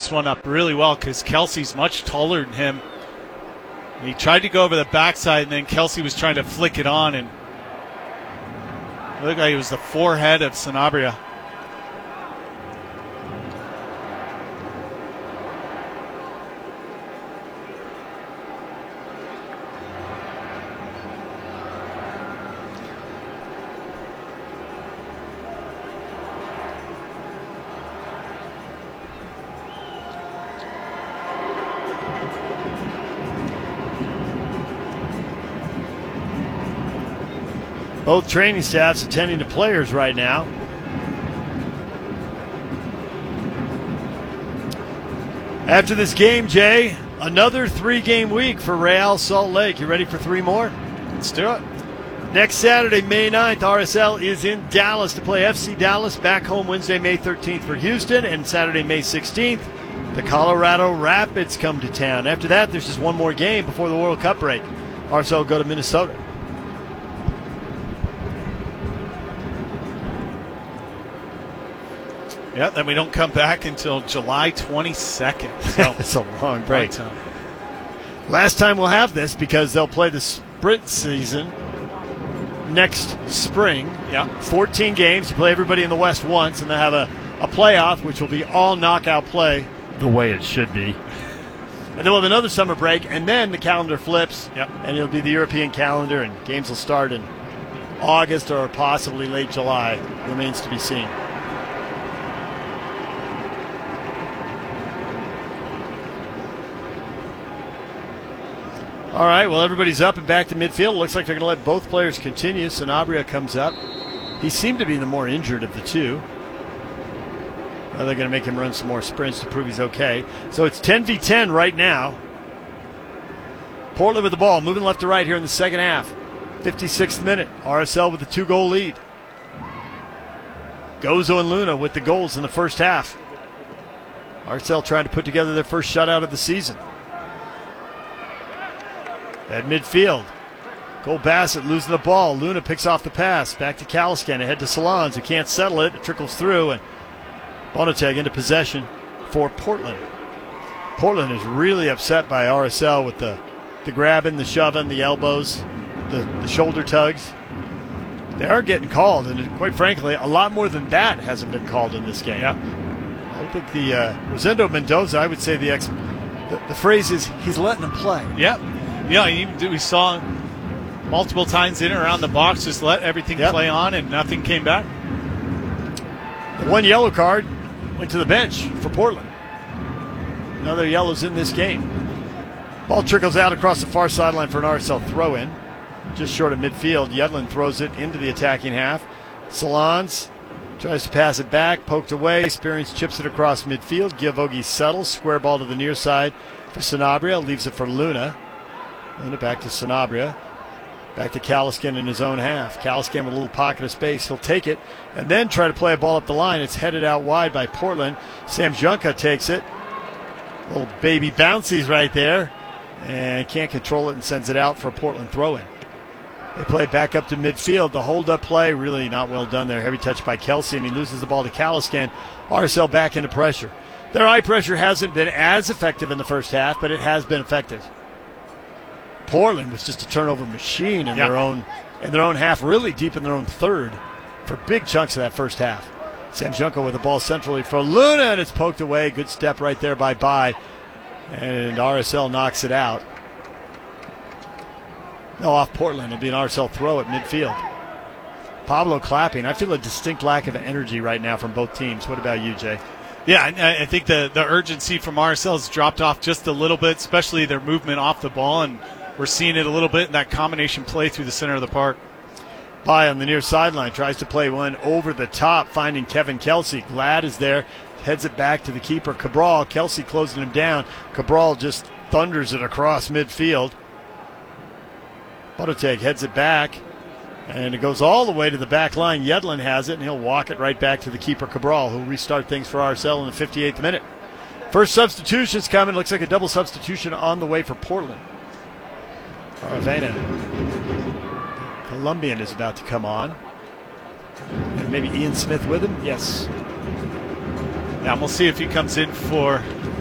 this one up really well because Kelsey's much taller than him. He tried to go over the backside, and then Kelsey was trying to flick it on, and it looked like it was the forehead of Sanabria. Both training staffs attending to players right now. After this game, Jay, another 3-game week for Real Salt Lake. You ready for 3 more? Let's do it. Next Saturday, May 9th, RSL is in Dallas to play FC Dallas. Back home Wednesday, May 13th for Houston. And Saturday, May 16th, the Colorado Rapids come to town. After that, there's just one more game before the World Cup break. RSL will go to Minnesota. Yeah, then we don't come back until July 22nd. So it's a long break. Time. Last time we'll have this because they'll play the sprint season next spring. Yeah. 14 games. You play everybody in the West once, and they'll have a playoff, which will be all knockout play, the way it should be. And then we'll have another summer break, and then the calendar flips, and it'll be the European calendar, and games will start in August or possibly late July. Remains to be seen. All right, well, everybody's up and back to midfield. Looks like they're going to let both players continue. Sanabria comes up. He seemed to be the more injured of the two. Now they're going to make him run some more sprints to prove he's okay. So it's 10v10 right now. Portland with the ball, moving left to right here in the second half. 56th minute, RSL with a 2-goal lead. Gozo and Luna with the goals in the first half. RSL trying to put together their first shutout of the season. At midfield, Cole Bassett losing the ball. Luna picks off the pass. Back to Caliscan, ahead to Salons, who can't settle it. It trickles through, and Bonateg into possession for Portland. Portland is really upset by RSL with the grabbing, the shoving, the elbows, the shoulder tugs. They are getting called, and quite frankly, a lot more than that hasn't been called in this game. Yeah. I think the Rosendo Mendoza, I would say the phrase is he's letting them play. Yep. Yeah, we saw multiple times in and around the box, just let everything play on, and nothing came back. The one yellow card went to the bench for Portland. Another yellow's in this game. Ball trickles out across the far sideline for an RSL throw-in. Just short of midfield, Yedlin throws it into the attacking half. Salons tries to pass it back, poked away. Experience chips it across midfield. Giavogi settles, square ball to the near side for Sanabria, leaves it for Luna. Luna back to Sanabria. Back to Caliscan in his own half. Caliscan with a little pocket of space. He'll take it and then try to play a ball up the line. It's headed out wide by Portland. Sam Junka takes it. Little baby bouncies right there. And can't control it and sends it out for a Portland throw-in. They play back up to midfield. The hold-up play, really not well done there. Heavy touch by Kelsey, and he loses the ball to Caliscan. RSL back into pressure. Their high pressure hasn't been as effective in the first half, but it has been effective. Portland was just a turnover machine in their own half, really deep in their own third for big chunks of that first half. Sam Junko with the ball centrally for Luna, and it's poked away. Good step right there by Bai, and RSL knocks it out. No, off Portland. It'll be an RSL throw at midfield. Pablo clapping. I feel a distinct lack of energy right now from both teams. What about you, Jay? Yeah, I think the urgency from RSL has dropped off just a little bit, especially their movement off the ball, and we're seeing it a little bit in that combination play through the center of the park. Bai on the near sideline tries to play one over the top, finding Kevin Kelsey. Glad is there, heads it back to the keeper, Cabral. Kelsey closing him down. Cabral just thunders it across midfield. Bonateg heads it back, and it goes all the way to the back line. Yedlin has it, and he'll walk it right back to the keeper, Cabral, who'll restart things for RSL in the 58th minute. First substitution's coming. Looks like a double substitution on the way for Portland. Aravena, Colombian, is about to come on. And maybe Ian Smith with him? Yes. Yeah, we'll see if he comes in for